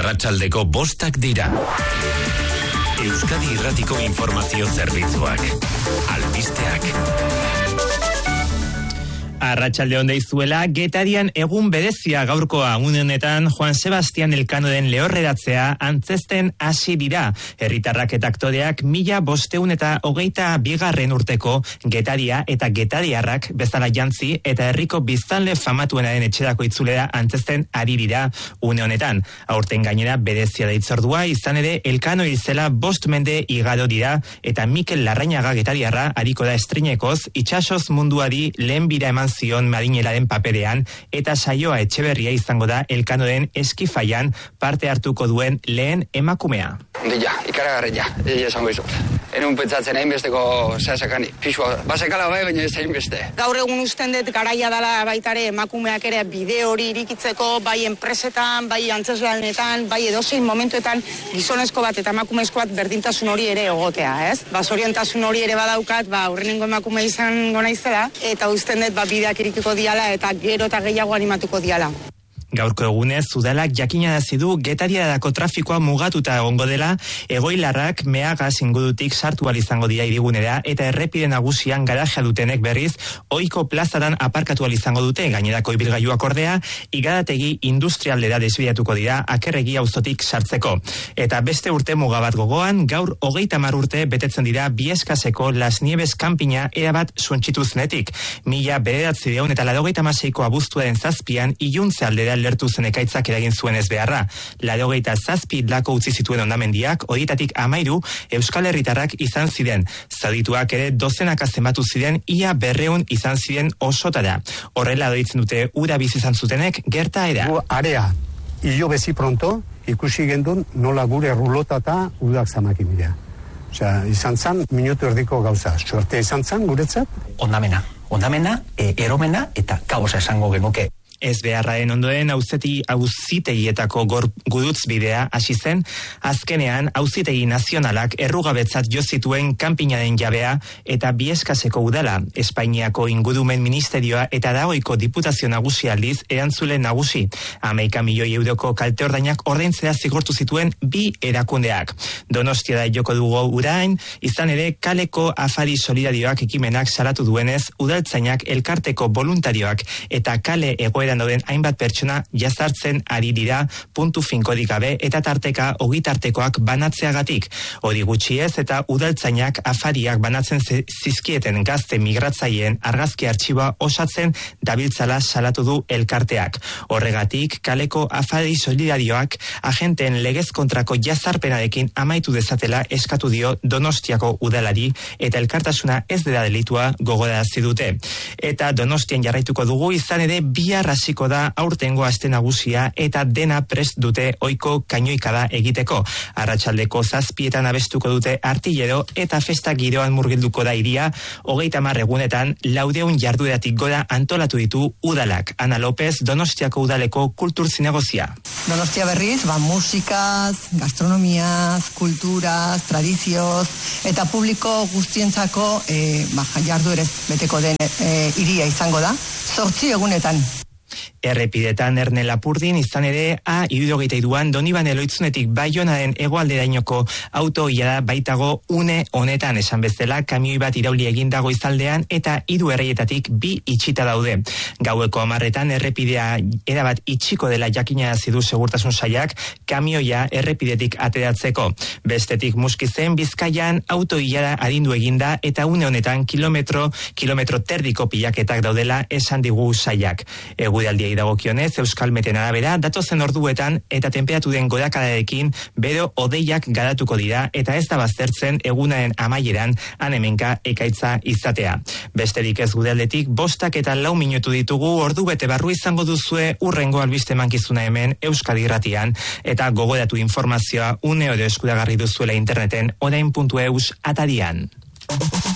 Arratsaldeko 5 dira. Euskadi Irratiko informazio zerbitzuak. Albisteak. Arratsalde on deizuela, Getarian egun berezia gaurkoa. Une honetan Juan Sebastian Elkanoren lehorreratzea antzesten hasi dira. Herritarrak eta aktoreak 1522 urteko Getaria eta getariarrak bezala jantzi eta herriko biztanle famatuenaren etxerako itzulera antzesten ari dira une honetan. Aurten gainera berezia da hitzordua, izan ere Elkano izela 5 mende igaro dira eta Mikel Larrañaga getariarra ariko da estreinekoz itsasoz munduari lehen bira eman zion marinelaren paperean eta saioa Etxeberria izango da Elkanoren eskifaian parte hartuko duen lehen emakumea. Dila, ikaragarria, esango izut. Enun pentsatzen hainbesteko zehazakani. Pixua, basekala bai, baina ez hainbeste. Gaur egun usten dut garaia dela baitare emakumeak ere bide hori irikitzeko, bai enpresetan, bai antzeslanetan, bai edozein momentuetan gizonezko bat eta emakumezko bat berdintasun hori ere egotea, ez? Zoriontasun hori ere badaukat, aurrenengo emakume izango naizela, eta usten dut bideak irikiko diala eta gero eta gehiago animatuko diala. Gaurko egunez, udalak jakinarazi du Getariarako trafikoa mugatuta egongo dela, egoilarrak Meagaz ingurutik sartu ahal izango dira hirigunera eta errepide nagusian garajea dutenek berriz ohiko plazaran aparkatu ahal izango dute. Gainerako ibilgailuak ordea igarategi industrialdera desbiatuko dira Akerregi auzotik sartzeko. Eta beste urte muga bat gogoan, gaur 30 urte betetzen dira Bieskaseko Las Nieves kanpina erabat suntsitu zenetik. 1986ko abuztuaren 7an iluntze aldera lertu zen ekaitzak eragin zuen ez beharra. 87 lako utzi zituen hondamendiak, horietatik 13 Euskal Herritarrak izan ziren. Zaudituak ere dozenaka zenbatu ziren, ia 200 izan ziren osotara. Horrela doitzen dute ura bizi izan zutenek gertaera. Area, hilo bezi pronto, ikusi gendun nola gure rulotata udak zamakin dira. Osea, izan zan, minutu erdiko gauza. Suerte izan zan, guretzat? Ondamena, eromena eta kaosa esango genuke. Ez beharraen ondoen auzitegietako gudutz bidea hasi zen, azkenean auzitegi nazionalak errugabetzat jo zituen kanpinaren jabea eta Bieskaseko udala, Espainiako ingurumen ministerioa eta dagoiko diputazio nagusi aldiz erantzule nagusi. 11 milioi euroko kalte ordainak ordaintzea zigortu zituen 2 erakundeak. Donostia da joko dugu urain, izan ere kaleko afari solidarioak ekimenak salatu duenez, udaltzainak elkarteko voluntarioak eta kale egoera dauden hainbat pertsona jazartzen ari dira puntu finkorik gabe eta tarteka ogitartekoak banatzeagatik. Hori gutxi ez eta udaltzainak afariak banatzen zizkieten gazte migratzaileen argazki artxiboa osatzen dabiltzala salatu du elkarteak. Horregatik, kaleko afari solidarioak agenteen legez kontrako jazarpenarekin amaitu dezatela eskatu dio Donostiako udalari eta elkartasuna ez dela delitua gogorarazi dute. Eta Donostian jarraituko dugu, izan ere bihar hasiko da aurtengo aste nagusia eta dena prest dute ohiko kainoikada egiteko. Arratsaldeko 7etan abestuko dute artillero eta festa giroan murgilduko da hiria. 30 egunetan 400 jardueratik gora antolatu ditu udalak. Ana López, Donostiako udaleko kultur zinegozia. Donostia berriz, musikaz, gastronomiaz, kulturaz, tradizioz eta publiko guztientzako jarduerez beteko den hiria izango da. 8 egunetan. Errepidetan Erne Lapurdin, izan ere A72an Donibane Loitzunetik Baionaren hegoalderainoko autoia baitago une honetan, esan bezala kamioi bat irauli egin dago izaldean eta 3 erreietatik 2 itxita daude. Gaueko 10etan errepidea erabat itxiko dela jakinarazi du segurtasun sailak kamioia errepidetik ateratzeko. Bestetik Muskizen Bizkaian autoilara arindu eginda eta une honetan kilometro terdiko pilaketak daudela esan digu sailak. Eguraldiei dagokionez, Euskal Meten arabera, datozen orduetan eta tenperaturen gorakadarekin bero hodeiak garatuko dira eta ez da baztertzen egunaren amaieran hemenka ekaitza izatea. Besterik ez gudealdetik 5 eta 4 minutu ditugu, ordu bete barru izango duzue urrengo albiste mankizuna hemen Euskadi Irratian eta gogoratu informazioa une oro eskuragarri duzuela interneten orain.eus atarian.